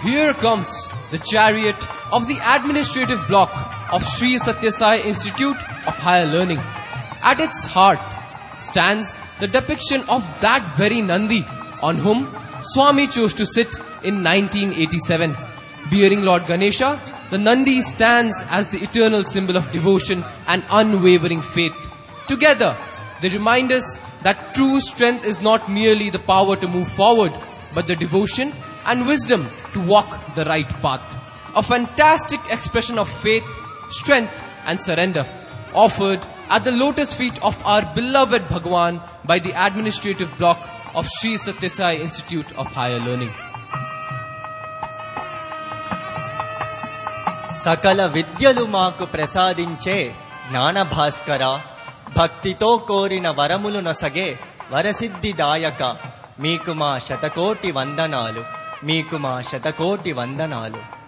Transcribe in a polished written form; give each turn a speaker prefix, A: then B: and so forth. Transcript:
A: Here comes the chariot of the administrative block of Sri Sathya Sai Institute of Higher Learning. At its heart stands the depiction of that very Nandi on whom Swami chose to sit in 1987. Bearing Lord Ganesha, the Nandi stands as the eternal symbol of devotion and unwavering faith. Together, they remind us that true strength is not merely the power to move forward, but the devotion and wisdom to walk the right path. A fantastic expression of faith, strength and surrender, offered at the lotus feet of our beloved Bhagwan by the administrative block of Sri Sathya Sai Institute of Higher Learning.
B: సకల విద్యలు మాకు ప్రసాదించే జ్ఞాన భాస్కర, భక్తితో కోరిన వరములు నొసగే వరసిద్ధిదాయక, మీకు మా శతకోటి వందనాలు, మీకు మా శతకోటి వందనాలు.